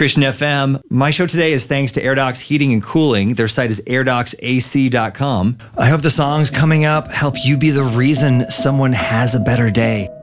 Christian FM. My show today is thanks to AirDocs Heating and Cooling. Their site is airdocsac.com. I hope the songs coming up help you be the reason someone has a better day.